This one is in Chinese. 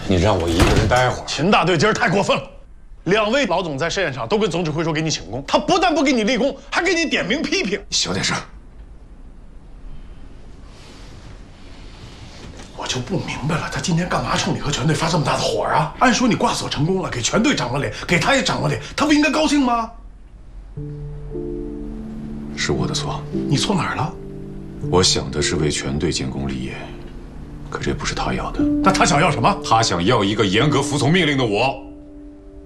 你让我一个人待会儿。 秦大队今儿太过分了，两位老总在试验场都跟总指挥说给你请功，他不但不给你立功，还给你点名批评。 小点声。 我就不明白了，他今天干嘛冲你和全队发这么大的火啊？按说你挂锁成功了，给全队长了脸，给他也长了脸，他不应该高兴吗？ 是我的错。 你错哪儿了？ 我想的是为全队建功立业，可这不是他要的。 那他想要什么？ 他想要一个严格服从命令的我。